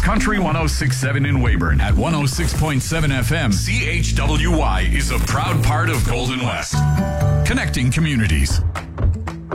Country 106.7 in Weyburn. At 106.7 FM, CHWY is a proud part of Golden West. Connecting communities.